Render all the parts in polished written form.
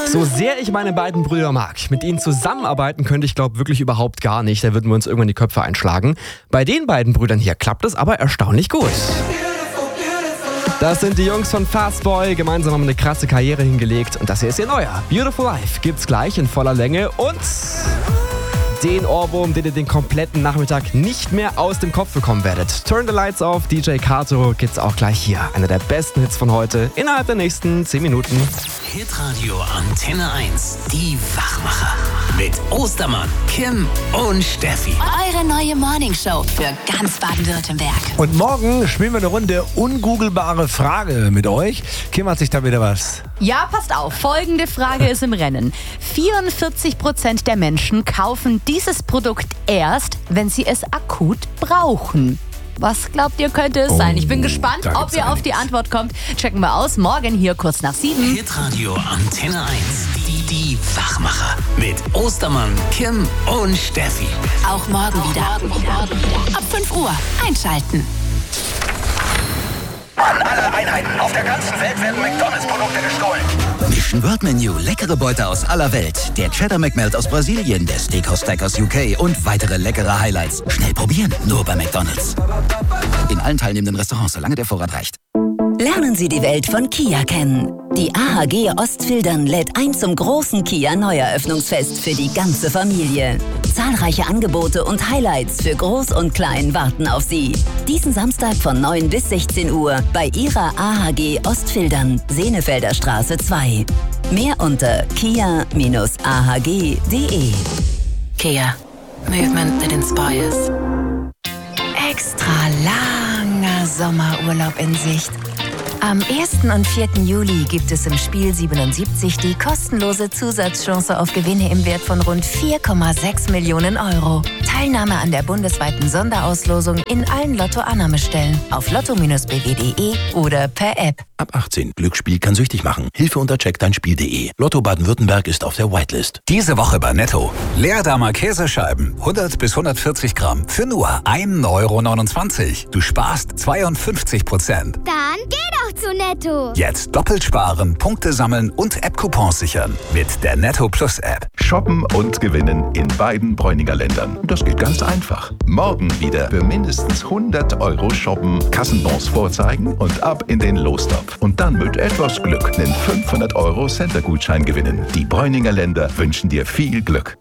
So sehr ich meine beiden Brüder mag, mit ihnen zusammenarbeiten könnte ich wirklich überhaupt gar nicht. Da würden wir uns irgendwann die Köpfe einschlagen. Bei den beiden Brüdern hier klappt es aber erstaunlich gut. Das sind die Jungs von Fastboy. Gemeinsam haben eine krasse Karriere hingelegt. Und das hier ist ihr neuer. Beautiful Life gibt's gleich in voller Länge. Und den Ohrwurm, den ihr den kompletten Nachmittag nicht mehr aus dem Kopf bekommen werdet. Turn the Lights Off, DJ Kato gibt's auch gleich hier. Einer der besten Hits von heute innerhalb der nächsten 10 Minuten. Hitradio Antenne 1, die Wachmacher. Mit Ostermann, Kim und Steffi. Eure neue Morningshow für ganz Baden-Württemberg. Und morgen spielen wir eine Runde ungoogelbare Frage mit euch. Kim, hat sich da wieder was? Ja, passt auf. Folgende Frage ist im Rennen. 44% der Menschen kaufen dieses Produkt erst, wenn sie es akut brauchen. Was glaubt ihr, könnte es sein? Ich bin gespannt, ob ihr auf die Antwort kommt. Checken wir aus. Morgen hier kurz nach 7. Hitradio Antenne 1, die Wachmacher. Mit Ostermann, Kim und Steffi. Auch morgen wieder. Ab 5 Uhr einschalten. An alle Einheiten auf der ganzen Welt werden McDonalds-Produkte gestohlen. Mission World Menu, leckere Beute aus aller Welt. Der Cheddar McMelt aus Brasilien, der Steakhouse Stack aus UK und weitere leckere Highlights. Schnell probieren, nur bei McDonalds. In allen teilnehmenden Restaurants, solange der Vorrat reicht. Lernen Sie die Welt von Kia kennen. Die AHG Ostfildern lädt ein zum großen Kia Neueröffnungsfest für die ganze Familie. Zahlreiche Angebote und Highlights für Groß und Klein warten auf Sie. Diesen Samstag von 9 bis 16 Uhr bei Ihrer AHG Ostfildern, Senefelder Straße 2. Mehr unter kia-ahg.de. Kia. Movement that inspires. Extra langer Sommerurlaub in Sicht. Am 1. und 4. Juli gibt es im Spiel 77 die kostenlose Zusatzchance auf Gewinne im Wert von rund 4,6 Millionen Euro. Teilnahme an der bundesweiten Sonderauslosung in allen Lotto-Annahmestellen auf lotto-bw.de oder per App. Ab 18. Glücksspiel kann süchtig machen. Hilfe unter checkdeinspiel.de. Lotto Baden-Württemberg ist auf der Whitelist. Diese Woche bei Netto. Leerdamer Käsescheiben, 100 bis 140 Gramm, für nur 1,29 €. Du sparst 52%. Dann geh doch zu Netto. Jetzt doppelt sparen, Punkte sammeln und App-Coupons sichern. Mit der Netto Plus App. Shoppen und gewinnen in beiden Bräuninger Ländern. Das geht ganz einfach. Morgen wieder für mindestens 100 € shoppen, Kassenbons vorzeigen und ab in den Lostopf. Und dann mit etwas Glück einen 500 € Center-Gutschein gewinnen. Die Bräuninger Länder wünschen dir viel Glück.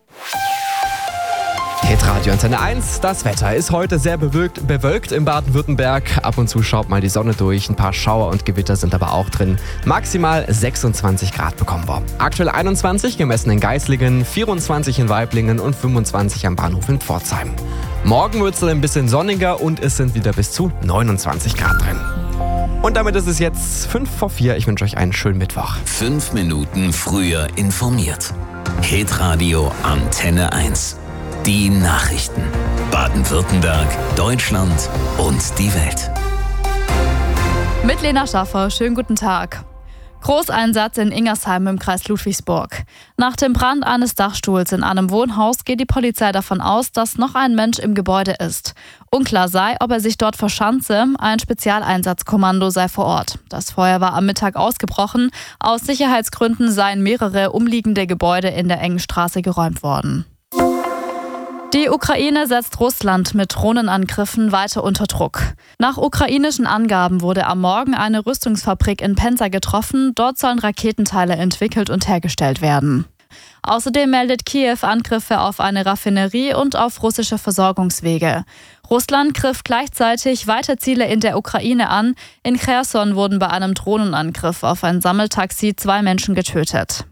Hitradio Antenne 1, das Wetter ist heute sehr bewölkt in Baden-Württemberg. Ab und zu schaut mal die Sonne durch, ein paar Schauer und Gewitter sind aber auch drin. Maximal 26 Grad bekommen wir. Aktuell 21 gemessen in Geislingen, 24 in Waiblingen und 25 am Bahnhof in Pforzheim. Morgen wird es dann ein bisschen sonniger und es sind wieder bis zu 29 Grad drin. Und damit ist es jetzt 5 vor 4. Ich wünsche euch einen schönen Mittwoch. 5 Minuten früher informiert. Hitradio Antenne 1. Die Nachrichten. Baden-Württemberg, Deutschland und die Welt. Mit Lena Schaffer, schönen guten Tag. Großeinsatz in Ingersheim im Kreis Ludwigsburg. Nach dem Brand eines Dachstuhls in einem Wohnhaus geht die Polizei davon aus, dass noch ein Mensch im Gebäude ist. Unklar sei, ob er sich dort verschanze. Ein Spezialeinsatzkommando sei vor Ort. Das Feuer war am Mittag ausgebrochen. Aus Sicherheitsgründen seien mehrere umliegende Gebäude in der engen Straße geräumt worden. Die Ukraine setzt Russland mit Drohnenangriffen weiter unter Druck. Nach ukrainischen Angaben wurde am Morgen eine Rüstungsfabrik in Penza getroffen. Dort sollen Raketenteile entwickelt und hergestellt werden. Außerdem meldet Kiew Angriffe auf eine Raffinerie und auf russische Versorgungswege. Russland griff gleichzeitig weiter Ziele in der Ukraine an. In Cherson wurden bei einem Drohnenangriff auf ein Sammeltaxi 2 Menschen getötet.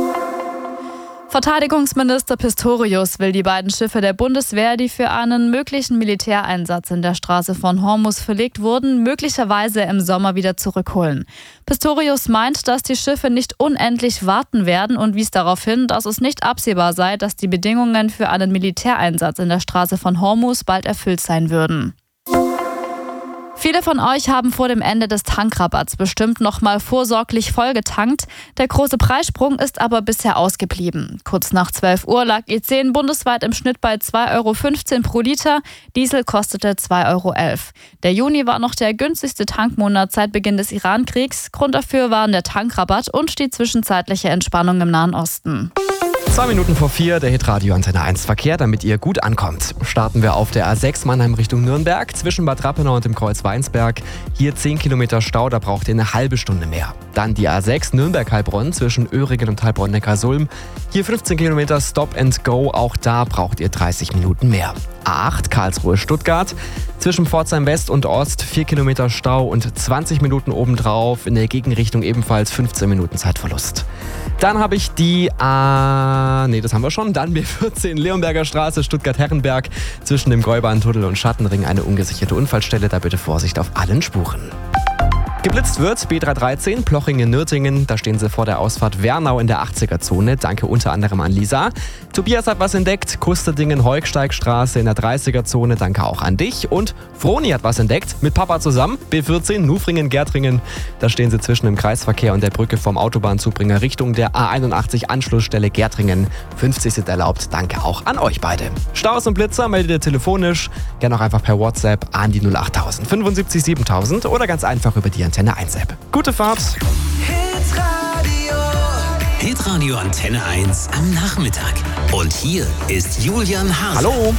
Verteidigungsminister Pistorius will die beiden Schiffe der Bundeswehr, die für einen möglichen Militäreinsatz in der Straße von Hormuz verlegt wurden, möglicherweise im Sommer wieder zurückholen. Pistorius meint, dass die Schiffe nicht unendlich warten werden und wies darauf hin, dass es nicht absehbar sei, dass die Bedingungen für einen Militäreinsatz in der Straße von Hormuz bald erfüllt sein würden. Viele von euch haben vor dem Ende des Tankrabatts bestimmt nochmal vorsorglich vollgetankt. Der große Preissprung ist aber bisher ausgeblieben. Kurz nach 12 Uhr lag E10 bundesweit im Schnitt bei 2,15 € pro Liter. Diesel kostete 2,11 €. Der Juni war noch der günstigste Tankmonat seit Beginn des Iran-Kriegs. Grund dafür waren der Tankrabatt und die zwischenzeitliche Entspannung im Nahen Osten. 2 Minuten vor 4, der Hitradio Antenne 1 Verkehr, damit ihr gut ankommt. Starten wir auf der A6 Mannheim Richtung Nürnberg, zwischen Bad Rappenau und dem Kreuz Weinsberg. Hier 10 Kilometer Stau, da braucht ihr eine halbe Stunde mehr. Dann die A6 Nürnberg-Heilbronn zwischen Öhringen und Heilbronn-Neckarsulm. Hier 15 Kilometer Stop and Go, auch da braucht ihr 30 Minuten mehr. A8 Karlsruhe-Stuttgart, zwischen Pforzheim West und Ost 4 Kilometer Stau und 20 Minuten obendrauf, in der Gegenrichtung ebenfalls 15 Minuten Zeitverlust. Dann habe ich die das haben wir schon. Dann B14 Leonberger Straße, Stuttgart-Herrenberg. Zwischen dem Gäubahntunnel und Schattenring eine ungesicherte Unfallstelle. Da bitte Vorsicht auf allen Spuren. Geblitzt wird B313 Plochingen-Nürtingen. Da stehen sie vor der Ausfahrt Wernau in der 80er-Zone. Danke unter anderem an Lisa. Tobias hat was entdeckt. Kusterdingen-Heugsteigstraße in der 30er-Zone. Danke auch an dich. Und Froni hat was entdeckt. Mit Papa zusammen. B14 Nufringen-Gärtringen. Da stehen sie zwischen dem Kreisverkehr und der Brücke vom Autobahnzubringer Richtung der A81 Anschlussstelle Gärtringen. 50 sind erlaubt. Danke auch an euch beide. Staus und Blitzer meldet ihr telefonisch. Gerne auch einfach per WhatsApp an die 08000 75 7000 oder ganz einfach über die Antenne 1 App. Gute Fahrt! Hitradio Antenne 1 am Nachmittag. Und hier ist Julian Hase. Hallo!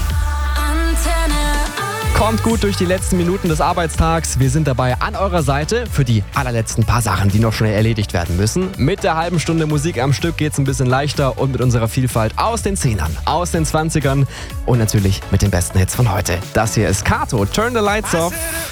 Kommt gut durch die letzten Minuten des Arbeitstags. Wir sind dabei an eurer Seite für die allerletzten paar Sachen, die noch schnell erledigt werden müssen. Mit der halben Stunde Musik am Stück geht's ein bisschen leichter und mit unserer Vielfalt aus den 10ern, aus den 20ern und natürlich mit den besten Hits von heute. Das hier ist Kato, Turn the Lights Off.